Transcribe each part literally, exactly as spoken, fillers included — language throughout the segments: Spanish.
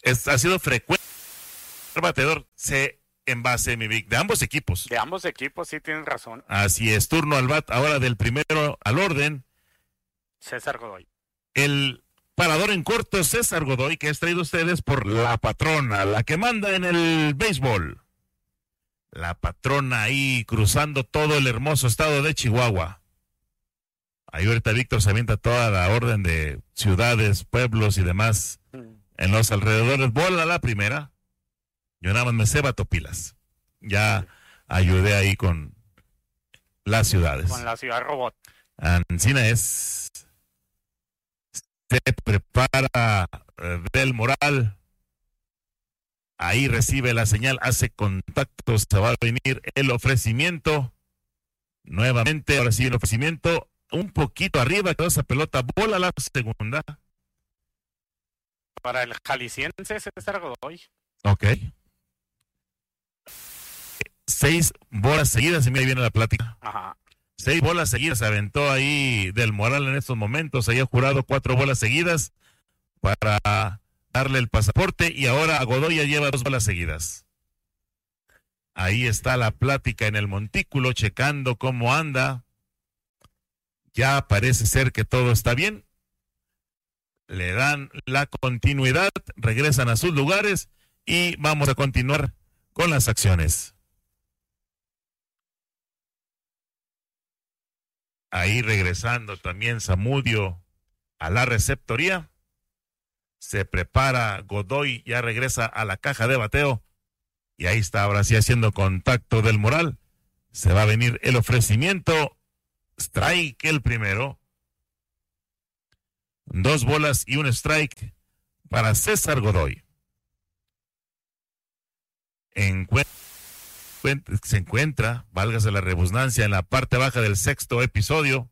es, ha sido frecuente el bateador se envase, mi Vic, de ambos equipos. De ambos equipos, sí, tienes razón. Así es, turno al bat ahora del primero al orden. César Godoy. El parador en corto, César Godoy, que es traído a ustedes por la patrona, la que manda en el béisbol. La patrona ahí cruzando todo el hermoso estado de Chihuahua. Ahí ahorita Víctor se avienta toda la orden de ciudades, pueblos y demás mm. en los alrededores. Bola la primera. Yo nada más me ceba Topilas. Ya sí. ayudé ahí con las ciudades. Con la ciudad robot. Ancina es... Se prepara eh, Del Moral. Ahí recibe la señal, hace contacto, se va a venir el ofrecimiento. Nuevamente, ahora sí el ofrecimiento. Un poquito arriba, quedó esa pelota, bola la segunda. Para el jalisciense César Godoy. Ok. Seis bolas seguidas, y mira, ahí viene la plática. Ajá. Seis bolas seguidas, aventó ahí Del Moral en estos momentos, había jurado cuatro bolas seguidas para darle el pasaporte y ahora a Godoy ya lleva dos bolas seguidas. Ahí está la plática en el montículo, checando cómo anda. Ya parece ser que todo está bien. Le dan la continuidad, regresan a sus lugares y vamos a continuar con las acciones. Ahí regresando también Zamudio a la receptoría. Se prepara Godoy, ya regresa a la caja de bateo. Y ahí está ahora sí haciendo contacto Del Moral. Se va a venir el ofrecimiento. Strike el primero. Dos bolas y un strike para César Godoy. Encuentra. Se encuentra, válgase la redundancia, en la parte baja del sexto episodio.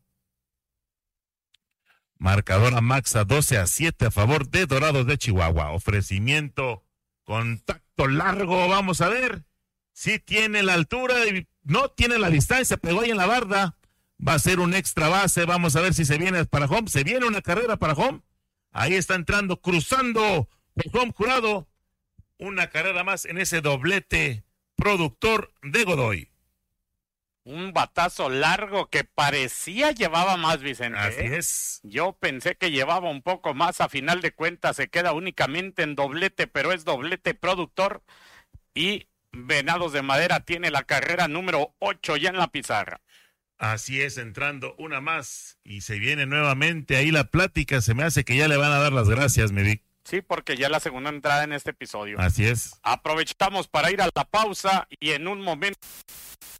Marcador a Maxa doce a siete a favor de Dorados de Chihuahua. Ofrecimiento, contacto largo, vamos a ver si tiene la altura, y no tiene la distancia, pegó ahí en la barda. Va a ser un extra base, vamos a ver si se viene para home. Se viene una carrera para home. Ahí está entrando, cruzando por home jurado. Una carrera más en ese doblete productor de Godoy. Un batazo largo que parecía llevaba más, Vicente. Así es. Yo pensé que llevaba un poco más, a final de cuentas se queda únicamente en doblete, pero es doblete productor y Venados de Madera tiene la carrera número ocho ya en la pizarra. Así es, entrando una más y se viene nuevamente ahí la plática. Se me hace que ya le van a dar las gracias, mi Vic. Sí, porque ya es la segunda entrada en este episodio. Así es. Aprovechamos para ir a la pausa y en un momento